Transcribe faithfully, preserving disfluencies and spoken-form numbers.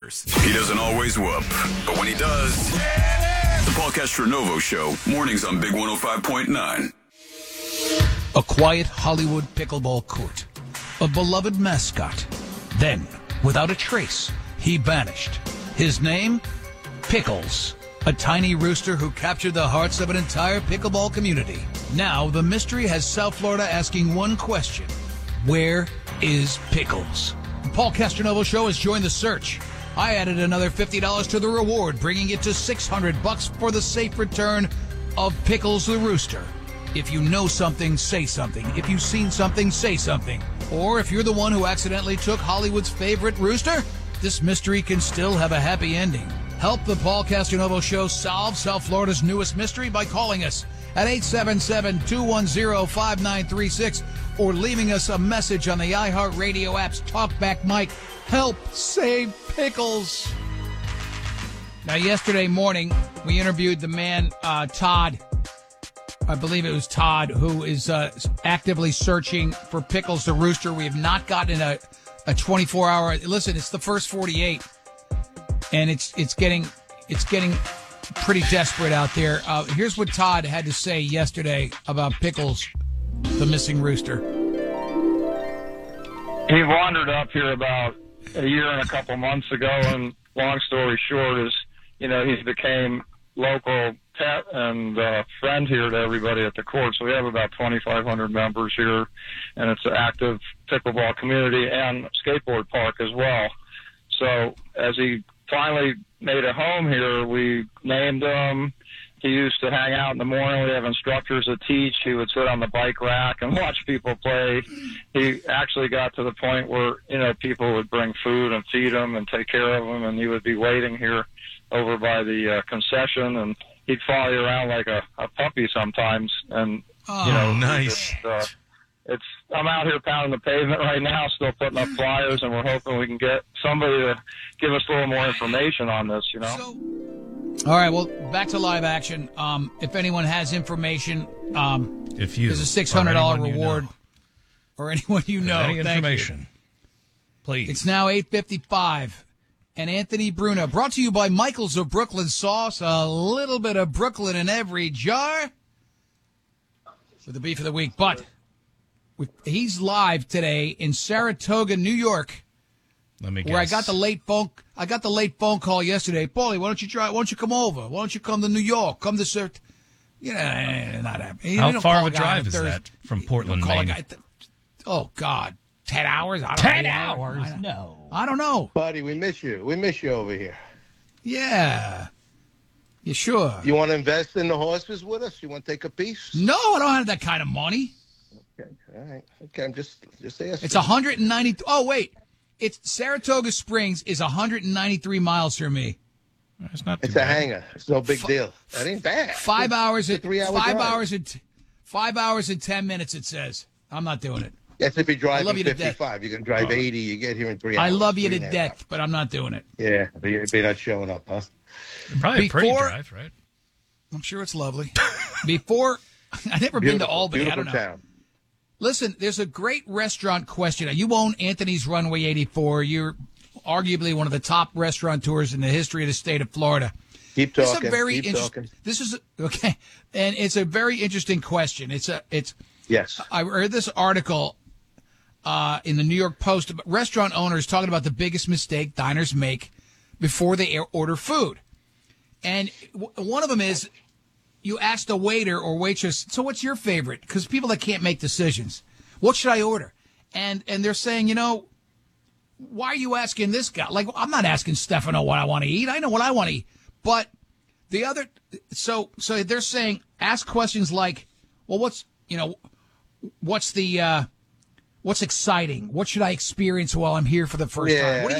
years. He doesn't always whoop, but when he does, the Paul Castronovo Show, mornings on Big one oh five point nine. A quiet Hollywood pickleball court. A beloved mascot. Then, without a trace, he vanished. His name? Pickles. A tiny rooster who captured the hearts of an entire pickleball community. Now, the mystery has South Florida asking one question. Where is Pickles? The Paul Castronovo Show has joined the search. I added another fifty dollars to the reward, bringing it to six hundred bucks for the safe return of Pickles the Rooster. If you know something, say something. If you've seen something, say something. Or if you're the one who accidentally took Hollywood's favorite rooster, this mystery can still have a happy ending. Help the Paul Castronovo Show solve South Florida's newest mystery by calling us at eight seven seven, two one zero, five nine three six or leaving us a message on the iHeartRadio app's Talkback Mike. Help save Pickles. Now, yesterday morning, we interviewed the man, uh, Todd. I believe it was Todd, who is uh, actively searching for Pickles the Rooster. We have not gotten a, a twenty-four hour. Listen, it's the first forty-eight, and it's it's getting it's getting pretty desperate out there. Uh, here's what Todd had to say yesterday about Pickles, the missing rooster. He wandered up here about a year and a couple months ago, and long story short is, you know, he became local pet and uh, friend here to everybody at the court. So we have about twenty-five hundred members here, and it's an active pickleball community and skateboard park as well. So as he finally made a home here, we named him. He used to hang out in the morning. We have instructors that teach. He would sit on the bike rack and watch people play. He actually got to the point where, you know, people would bring food and feed him and take care of him, and he would be waiting here over by the uh, concession, and he'd follow you around like a, a puppy sometimes. And, oh, you know, nice. Just, uh, it's, I'm out here pounding the pavement right now, still putting up flyers, and we're hoping we can get somebody to give us a little more information on this, you know? So, all right, well, back to live action. Um, if anyone has information, um, if you, there's a six hundred dollars reward. You know. Or anyone you know. Any Thank information, you. please. It's now eight fifty-five. And Anthony Bruno, brought to you by Michael's of Brooklyn Sauce. A little bit of Brooklyn in every jar for the beef of the week. But he's live today in Saratoga, New York. Let me guess. Where I got the late phone, I got the late phone call yesterday. Paulie, why don't you try? Why don't you come over? Why don't you come to New York? Come to Sir. You know, not happening. How far of a drive is that from Portland, Maine? Th- oh God, ten hours. I don't ten know. hours? I, no, I don't know. Buddy, we miss you. We miss you over here. Yeah. You sure? You want to invest in the horses with us? You want to take a piece? No, I don't have that kind of money. Okay, all right. Okay, I'm just just asking. It's one hundred ninety. Oh wait. It's Saratoga Springs is one hundred ninety-three miles from me. It's not. It's too a bad. hanger. It's no big deal. That ain't bad. Five hours at three hour five drive. hours at five hours and ten minutes. It says I'm not doing it. Yes, if you're driving love you to fifty-five, you can drive eighty. You get here in three hours. I love you three to and a half. death, but I'm not doing it. Yeah, but you're you're not showing up, huh? Probably a pretty Before- drive, right? I'm sure it's lovely. Before I've never been to Beautiful, Albany. I beautiful don't know. town. Listen, there's a great restaurant question. You own Anthony's Runway eighty-four. You're arguably one of the top restaurateurs in the history of the state of Florida. Keep This talking. is a very keep interest- talking. This is okay, and it's a very interesting question. It's a it's. Yes. I read this article uh, in the New York Post about restaurant owners talking about the biggest mistake diners make before they order food, and w- one of them is you ask the waiter or waitress, "So what's your favorite?" Because people that can't make decisions, what should I order? And and they're saying, you know, why are you asking this guy? Like, I'm not asking Stefano what I want to eat. I know what I want to eat. But the other, so so they're saying, ask questions like, well, what's, you know, what's the, uh, what's exciting? What should I experience while I'm here for the first Yeah, time? What do you